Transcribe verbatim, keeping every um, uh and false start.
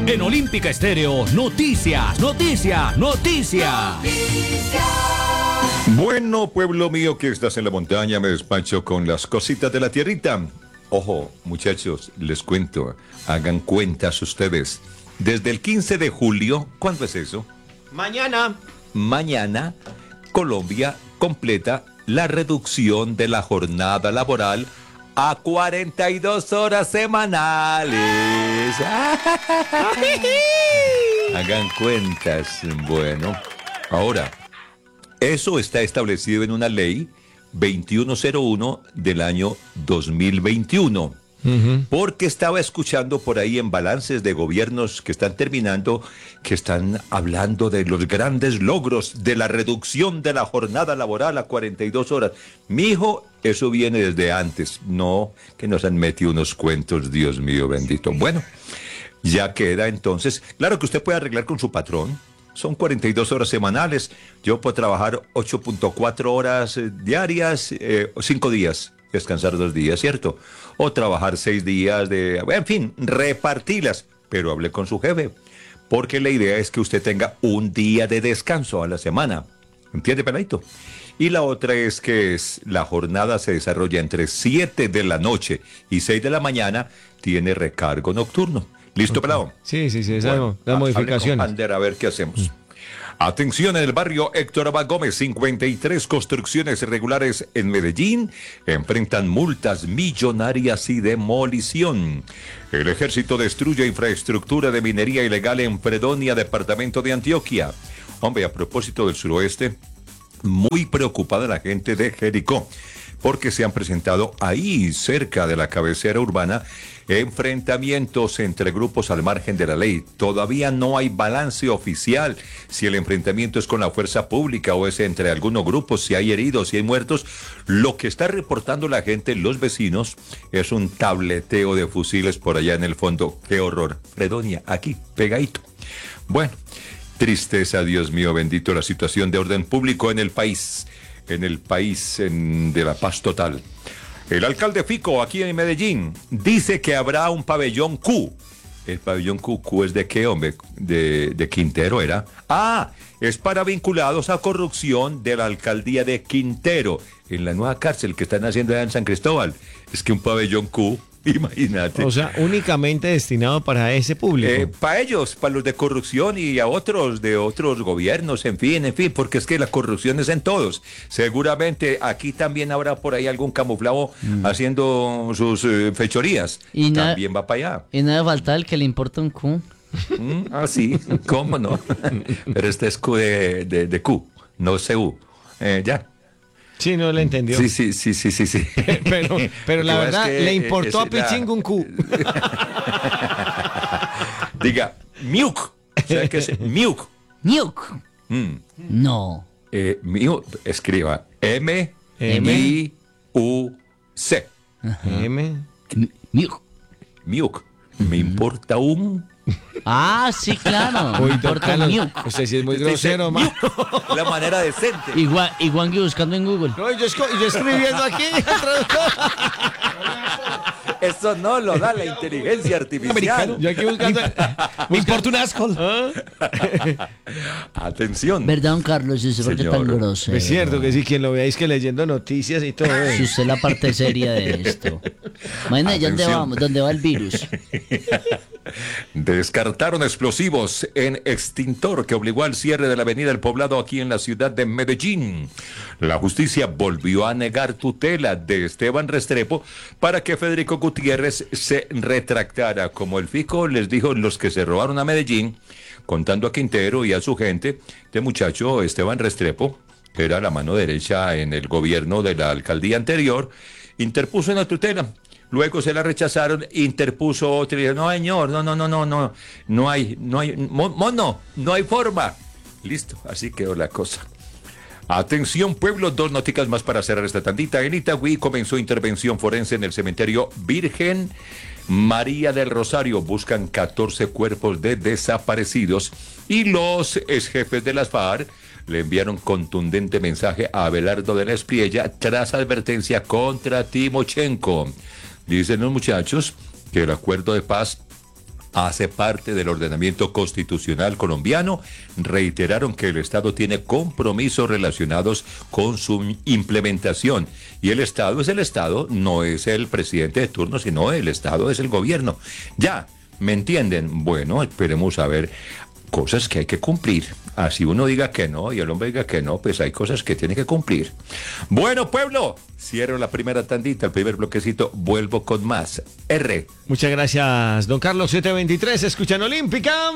En Olímpica Estéreo, noticias, noticias, noticias. Bueno, pueblo mío que estás en la montaña, me despacho con las cositas de la tierrita. Ojo, muchachos, les cuento, hagan cuentas ustedes. Desde el quince de julio, ¿cuándo es eso? Mañana. Mañana, Colombia completa la reducción de la jornada laboral a cuarenta y dos horas semanales. Hagan cuentas. Bueno, ahora, eso está establecido en una ley veintiuno cero uno del año dos mil veintiuno. Uh-huh. Porque estaba escuchando por ahí en balances de gobiernos que están terminando, que están hablando de los grandes logros de la reducción de la jornada laboral a cuarenta y dos horas. Mijo, eso viene desde antes. No, que nos han metido unos cuentos, Dios mío bendito. Bueno, ya queda entonces. Claro que usted puede arreglar con su patrón. Son cuarenta y dos horas semanales. Yo puedo trabajar ocho punto cuatro horas diarias, eh, cinco días. Descansar dos días, ¿cierto? O trabajar seis días de... En fin, repartirlas. Pero hable con su jefe. Porque la idea es que usted tenga un día de descanso a la semana. ¿Entiende, peladito? Y la otra es que es, la jornada se desarrolla entre siete de la noche y seis de la mañana. Tiene recargo nocturno. ¿Listo, okay. pelado? Sí, sí, sí. Bueno, las modificaciones. Hable con Ander a ver qué hacemos. Mm. Atención, en el barrio Héctor Abad Gómez, cincuenta y tres construcciones irregulares en Medellín enfrentan multas millonarias y demolición. El ejército destruye infraestructura de minería ilegal en Fredonia, departamento de Antioquia. Hombre, a propósito del suroeste, muy preocupada la gente de Jericó, porque se han presentado ahí, cerca de la cabecera urbana, enfrentamientos entre grupos al margen de la ley. Todavía no hay balance oficial si el enfrentamiento es con la fuerza pública o es entre algunos grupos, si hay heridos, si hay muertos. Lo que está reportando la gente, los vecinos, es un tableteo de fusiles por allá en el fondo. ¡Qué horror! Fredonia, aquí, pegadito. Bueno, tristeza, Dios mío bendito, la situación de orden público en el país, en el país en, de la paz total. El alcalde Fico, aquí en Medellín, dice que habrá un pabellón Q. ¿El pabellón Q, Q es de qué, hombre? De, de Quintero, ¿era? Ah, es para vinculados a corrupción de la alcaldía de Quintero, en la nueva cárcel que están haciendo allá en San Cristóbal. Es que un pabellón Q, imagínate. O sea, únicamente destinado para ese público. Eh, para ellos, para los de corrupción y a otros de otros gobiernos, en fin, en fin, porque es que la corrupción es en todos. Seguramente aquí también habrá por ahí algún camuflado mm. haciendo sus eh, fechorías. Y también na- va para allá. Y nada falta el que le importa un Q. Mm, ah, sí, cómo no. Pero este es Q de, de, de Q, no C U. Eh, ya. Sí, no le entendió. Sí, sí, sí, sí, sí, sí. Pero, pero la verdad, es que, le importó a Pichín un Q. Diga, Miuk. ¿Sabes qué es Miuk? Miuk. Mm. No. Eh, Miuk, escriba M I U C. M. Miuk. Miuk. Me importa un... Ah, sí, claro. Uy, importa un Usted sí es muy grosero, man. La manera decente. Igual, igual que buscando en Google. No, yo, yo escribiendo aquí. Eso no lo da la inteligencia artificial. Americano. Yo aquí buscando. Me importa un asco. ¿Ah? Atención. ¿Verdad, don Carlos? Si usted es tan grosero. Es cierto que sí, quien lo veáis que leyendo noticias y todo. ¿eh? Si usted es la parte seria de esto. Imagínate, ¿dónde vamos? ¿Dónde va el virus? Descartaron explosivos en extintor que obligó al cierre de la avenida El Poblado aquí en la ciudad de Medellín. La justicia volvió a negar tutela de Esteban Restrepo para que Federico Gutiérrez se retractara. Como el Fico les dijo, los que se robaron a Medellín, contando a Quintero y a su gente, este muchacho Esteban Restrepo, que era la mano derecha en el gobierno de la alcaldía anterior, interpuso una tutela. Luego se la rechazaron, interpuso otro y dijo, no, señor, no, no, no, no, no, no hay, no hay, mono, no hay forma. Listo, así quedó la cosa. Atención, pueblo, dos noticias más para cerrar esta tandita. En Itagüí comenzó intervención forense en el cementerio Virgen María del Rosario. Buscan catorce cuerpos de desaparecidos y los ex jefes de las FARC le enviaron contundente mensaje a Abelardo de la Espriella tras advertencia contra Timochenko. Dicen los muchachos que el acuerdo de paz hace parte del ordenamiento constitucional colombiano. Reiteraron que el Estado tiene compromisos relacionados con su implementación. Y el Estado es el Estado, no es el presidente de turno, sino el Estado es el gobierno. Ya, ¿me entienden? Bueno, esperemos a ver cosas que hay que cumplir. Así uno diga que no y el hombre diga que no, pues hay cosas que tiene que cumplir. Bueno, pueblo, cierro la primera tandita, el primer bloquecito, vuelvo con más. R. Muchas gracias, don Carlos. siete veintitrés, escuchan Olímpica.